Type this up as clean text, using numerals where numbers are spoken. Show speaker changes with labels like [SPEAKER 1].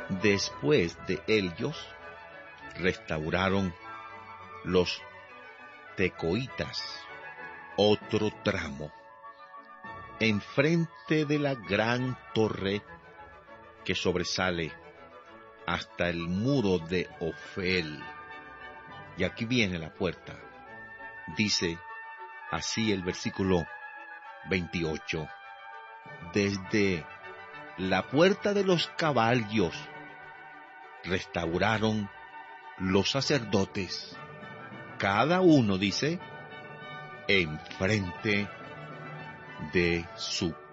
[SPEAKER 1] Después de ellos, restauraron los tecoitas otro tramo, enfrente de la gran torre que sobresale hasta el muro de Ofel. Y aquí viene la puerta. Dice así el versículo 28. Desde la puerta de los caballos restauraron los sacerdotes, cada uno, dice, enfrente de su